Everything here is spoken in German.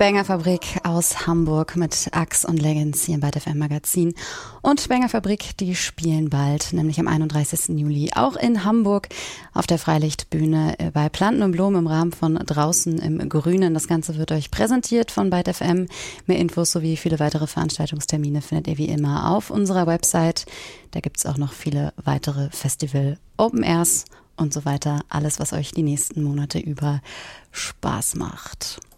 Bangerfabrik aus Hamburg mit Axe und Leggings hier im Byte FM Magazin. Und Bangerfabrik, die spielen bald, nämlich am 31. Juli, auch in Hamburg auf der Freilichtbühne bei Planten und Blumen im Rahmen von Draußen im Grünen. Das Ganze wird euch präsentiert von Byte FM. Mehr Infos sowie viele weitere Veranstaltungstermine findet ihr wie immer auf unserer Website. Da gibt's auch noch viele weitere Festival, Open Airs und so weiter. Alles, was euch die nächsten Monate über Spaß macht.